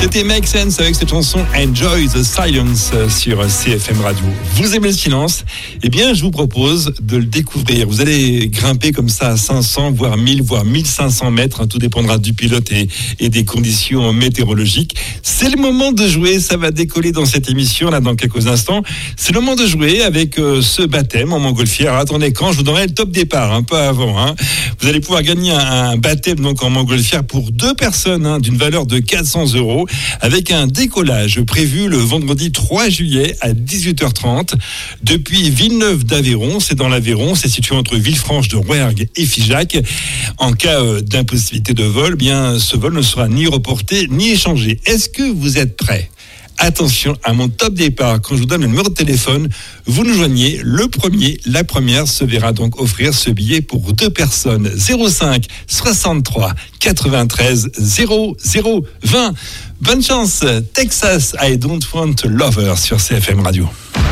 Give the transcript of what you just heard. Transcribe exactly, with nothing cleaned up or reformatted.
C'était Make Sense avec cette chanson Enjoy the Silence sur C F M Radio. Vous aimez le silence? Eh bien, je vous propose de le découvrir. Vous allez grimper comme ça à cinq cents, voire mille, voire mille cinq cents mètres. Tout dépendra du pilote et, et des conditions météorologiques. C'est le moment de jouer. Ça va décoller dans cette émission, là, dans quelques instants. C'est le moment de jouer avec euh, ce baptême en montgolfière. Attendez, quand je vous donnerai le top départ, un peu avant. Hein. Vous allez pouvoir gagner un, un baptême donc en montgolfière pour deux personnes hein, d'une valeur de quatre cents euros. Avec un décollage prévu le vendredi trois juillet à dix-huit heures trente depuis Villeneuve d'Aveyron. C'est dans l'Aveyron, c'est situé entre Villefranche de Rouergue et Figeac. En cas d'impossibilité de vol, bien ce vol ne sera ni reporté ni échangé. Est-ce que vous êtes prêts ? Attention à mon top départ. Quand je vous donne le numéro de téléphone, vous nous joignez. Le premier, la première se verra donc offrir ce billet pour deux personnes. zéro cinq soixante-trois quatre-vingt-treize zéro zéro vingt. Bonne chance. Texas, I Don't Want a Lover sur C F M Radio.